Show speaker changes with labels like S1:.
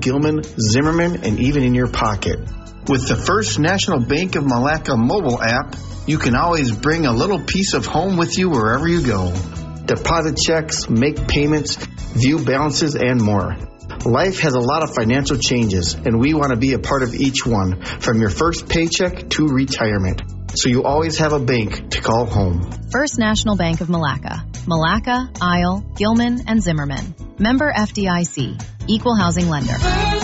S1: Gilman, Zimmerman, and even in your pocket. With the First National Bank of Malacca mobile app, you can always bring a little piece of home with you wherever you go. Deposit checks, make payments, view balances, and more. Life has a lot of financial changes, and we want to be a part of each one, from your first paycheck to retirement. So you always have a bank to call home.
S2: First National Bank of Malacca. Malacca, Isle, Gilman, and Zimmerman. Member FDIC. Equal housing lender.